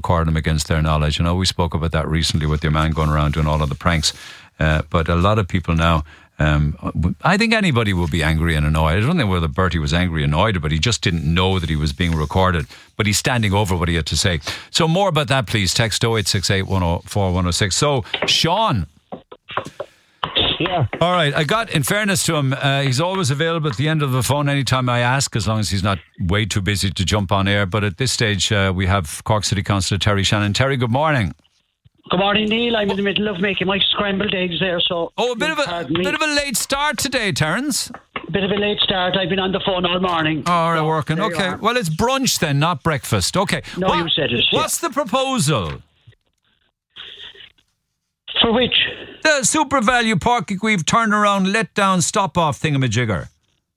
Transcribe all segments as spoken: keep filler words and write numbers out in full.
record them against their knowledge. You know, we spoke about that recently with your man going around doing all of the pranks. Uh, but a lot of people now, um, I think anybody would be angry and annoyed. I don't think whether Bertie was angry and annoyed, but he just didn't know that he was being recorded. But he's standing over what he had to say. So more about that, please. Text oh eight six eight, one oh four, one oh six. So, Sean. Yeah. All right. I got, in fairness to him, uh, he's always available at the end of the phone anytime I ask, as long as he's not way too busy to jump on air. But at this stage, uh, we have Cork City Councillor Terry Shannon. Terry, good morning. Good morning, Neil. I'm in the middle of making my scrambled eggs there, so... Oh, a bit of a bit of a late start today, Terence. Bit of a late start. I've been on the phone all morning. All right, so, working. Okay. Well, it's brunch then, not breakfast. Okay. No, what, you said it. What's yeah. the proposal? For which? The Super Value Porky-Queeve turnaround, let down, stop off thingamajigger.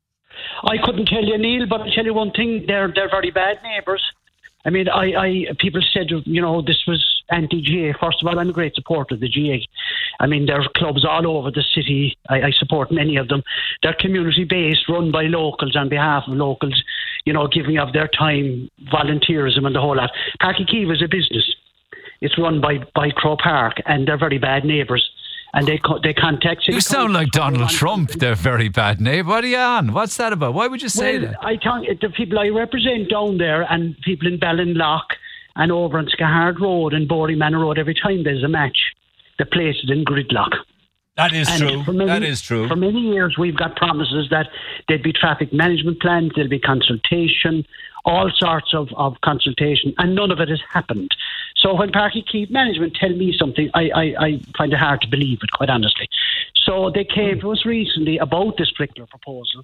I couldn't tell you, Neil, but I'll tell you one thing. They're they're very bad neighbours. I mean, I, I people said, you know, this was anti-G A A. First of all, I'm a great supporter of the G A A. I mean, there are clubs all over the city. I, I support many of them. They're community-based, run by locals on behalf of locals, you know, giving of their time, volunteerism and the whole lot. Porky-Queeve is a business. It's run by, by Crow Park, and they're very bad neighbours. And they co- they contact... You sound like Donald Trump. They're very bad neighbour. What are you on? What's that about? Why would you say well, that? I can't, the people I represent down there and people in Ballinlough and over on Skahard Road and Boring Manor Road, every time there's a match, the place is in gridlock. That is and true. Many, that is true. For many years, we've got promises that there'd be traffic management plans, there'll be consultation, all sorts of, of consultation, and none of it has happened. So when Porky-Queeve management tell me something, I, I, I find it hard to believe it, quite honestly. So they came to us recently about this particular proposal.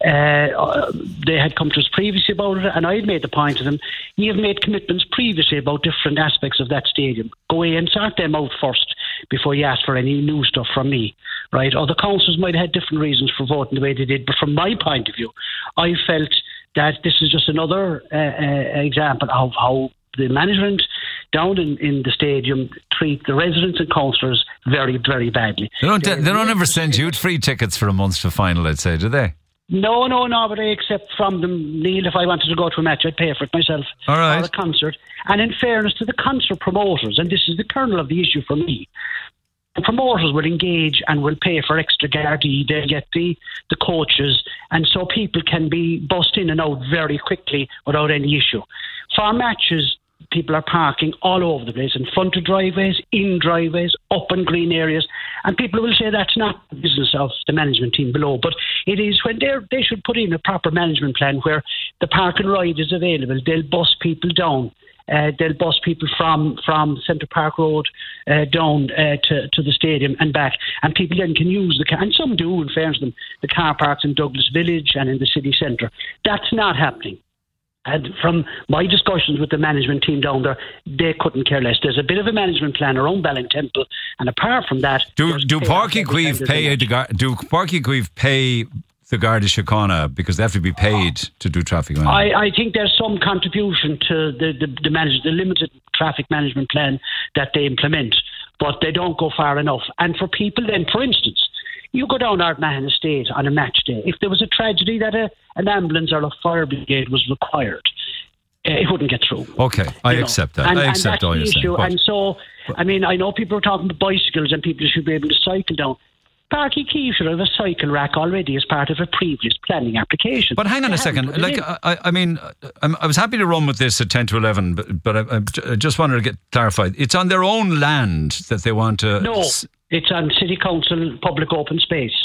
Uh, they had come to us previously about it, and I had made the point to them, you have made commitments previously about different aspects of that stadium. Go away and sort them out first before you ask for any new stuff from me, right? Or the councils might have had different reasons for voting the way they did, but from my point of view, I felt that this is just another uh, uh, example of how the management down in, in the stadium treat the residents and councillors very, very badly. They don't, they don't ever send you free tickets for a Munster final, I'd say, do they? No, no, no, but I accept from them, Neil, if I wanted to go to a match, I'd pay for it myself. All right. Or a concert. And in fairness to the concert promoters, and this is the kernel of the issue for me, the promoters will engage and will pay for extra Gardaí. They'll get the, the coaches, and so people can be bussed in and out very quickly without any issue. For matches, people are parking all over the place, in front of driveways, in driveways, up in green areas, and people will say that's not the business of the management team below, but it is when they they should put in a proper management plan where the park and ride is available. They'll bus people down. Uh, they'll bus people from, from Centre Park Road uh, down uh, to, to the stadium and back, and people then can use the car, and some do, in fairness to them, the car parks in Douglas Village and in the city centre. That's not happening. And from my discussions with the management team down there, they couldn't care less. There's a bit of a management plan around Ballintemple, and apart from that, do do Porky-Queeve pay a, do Porky-Queeve pay the Garda Síochána because they have to be paid to do traffic management? I, I think there's some contribution to the the, the, manage, the limited traffic management plan that they implement, but they don't go far enough. And for people, then, for instance, you go down Ardmahon Estate on a match day. If there was a tragedy that a, an ambulance or a fire brigade was required, uh, it wouldn't get through. Okay, I you accept know. that. And, I and accept that's all the you're issue. saying. And so, I mean, I know people are talking about bicycles and people should be able to cycle down. Porky-Queeve should have a cycle rack already as part of a previous planning application. But hang on they a second. Like, I, I mean, I'm, I was happy to run with this at ten to eleven, but, but I, I just wanted to get clarified. It's on their own land that they want to... No, it's on City Council public open space.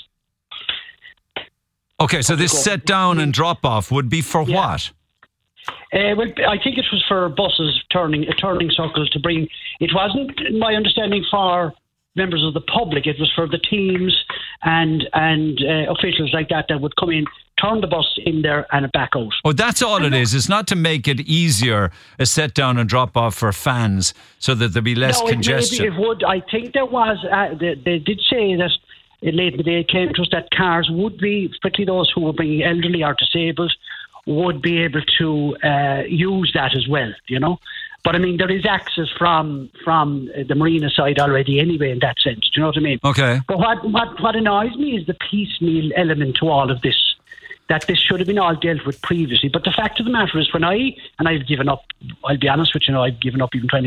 Okay, so this set down and drop off would be for yeah. what? Uh, well, I think it was for buses turning, a turning circle to bring. It wasn't, in my understanding, for members of the public. It was for the teams and and uh, officials like that that would come in, turn the bus in there and back out. Oh, that's all it is. It's not to make it easier, a set down and drop off for fans so that there'll be less no, congestion. It, maybe it would. I think there was, uh, they, they did say that late in the day it came to us that cars would be, particularly those who were bringing elderly or disabled, would be able to uh, use that as well, you know. But I mean, there is access from from the marina side already anyway in that sense. Do you know what I mean? Okay. But what, what, what annoys me is the piecemeal element to all of this, that this should have been all dealt with previously. But the fact of the matter is when I, and I've given up, I'll be honest with you, know, I've given up even trying to